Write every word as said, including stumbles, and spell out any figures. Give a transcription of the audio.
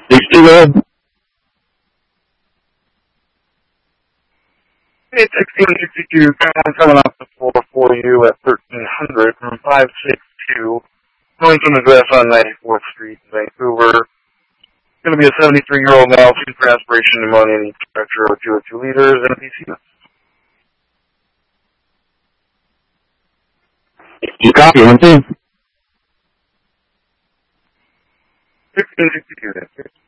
sixty though? It's sixteen sixty-two, coming off the floor for you at thirteen hundred from five six two. Going from the address on ninety-fourth Street in Vancouver. Going to be a seventy-three-year-old male, treated for aspiration pneumonia, needs pressure of two or two liters, and a P C. You copy one too? sixteen sixty-two, that's it.